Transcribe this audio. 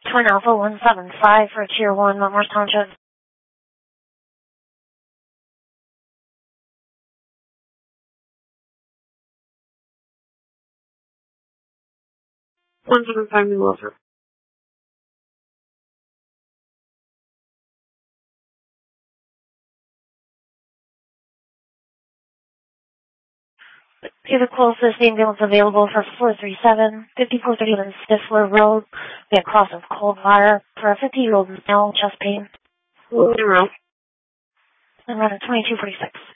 Twin Alpha 175 for Tier 1, Monmouth Township. New Wilford. See the closest ambulance available for 437, 5431 Stifler Road. We have cross of Coldwater for a 50-year-old male, chest pain. Zero. And run at 2246.